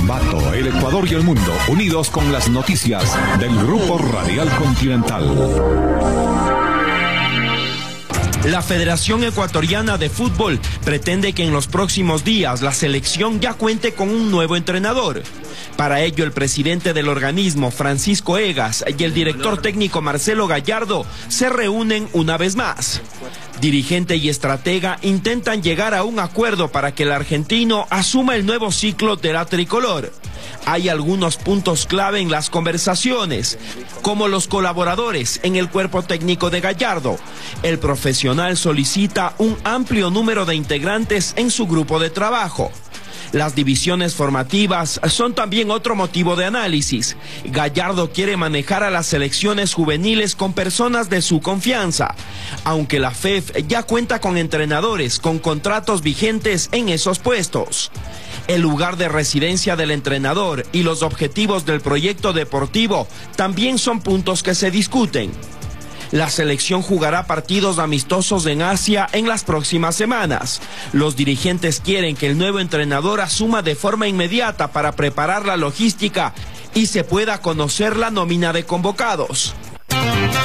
Ambato, el Ecuador y el mundo, unidos con las noticias del Grupo Radial Continental. La Federación Ecuatoriana de Fútbol pretende que en los próximos días la selección ya cuente con un nuevo entrenador. Para ello, el presidente del organismo, Francisco Egas, y el director técnico, Marcelo Gallardo, se reúnen una vez más. Dirigente y estratega intentan llegar a un acuerdo para que el argentino asuma el nuevo ciclo de la tricolor. Hay algunos puntos clave en las conversaciones, como los colaboradores en el cuerpo técnico de Gallardo. El profesional solicita un amplio número de integrantes en su grupo de trabajo. Las divisiones formativas son también otro motivo de análisis. Gallardo quiere manejar a las selecciones juveniles con personas de su confianza, aunque la FEF ya cuenta con entrenadores con contratos vigentes en esos puestos. El lugar de residencia del entrenador y los objetivos del proyecto deportivo también son puntos que se discuten. La selección jugará partidos amistosos en Asia en las próximas semanas. Los dirigentes quieren que el nuevo entrenador asuma de forma inmediata para preparar la logística y se pueda conocer la nómina de convocados.